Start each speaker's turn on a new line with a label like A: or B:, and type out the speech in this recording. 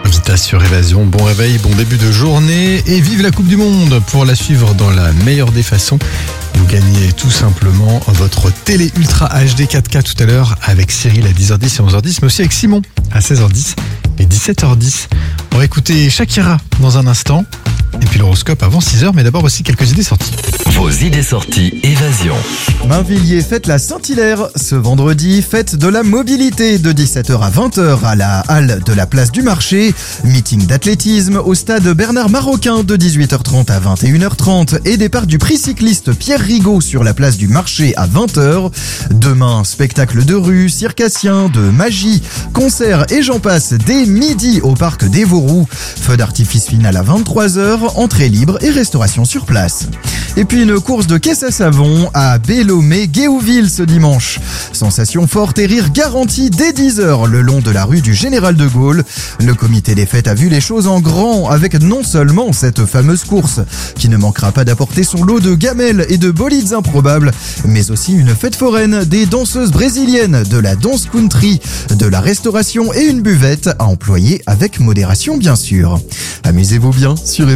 A: Vita sur Évasion, bon réveil, bon début de journée et vive la Coupe du Monde. Pour la suivre dans la meilleure des façons, vous gagnez tout simplement votre télé Ultra HD 4K tout à l'heure avec Cyril à 10h10 et 11h10, mais aussi avec Simon à 16h10 et 17h10. On va écouter Shakira dans un instant et puis l'horoscope avant 6h, mais d'abord aussi quelques idées sorties.
B: Vos idées sorties Évasion.
C: Mainvilliers fête la Saint-Hilaire. Ce vendredi, fête de la mobilité de 17h à 20h à la halle de la place du marché. Meeting d'athlétisme au stade Bernard Maroquin de 18h30 à 21h30 et départ du prix cycliste Pierre Rigaud sur la place du marché à 20h. Demain, spectacle de rue, circassien, de magie, concert et j'en passe dès midi au parc des Vauroux. Feu d'artifice final à 23h, entrée libre et restauration sur place. Et puis une course de caisse à savon à Bellomé-Guéouville ce dimanche. Sensation forte et rire garanti dès 10h le long de la rue du Général de Gaulle. Le comité des fêtes a vu les choses en grand avec non seulement cette fameuse course qui ne manquera pas d'apporter son lot de gamelles et de bolides improbables, mais aussi une fête foraine, des danseuses brésiliennes, de la danse country, de la restauration et une buvette à employer avec modération bien sûr. Amusez-vous bien sur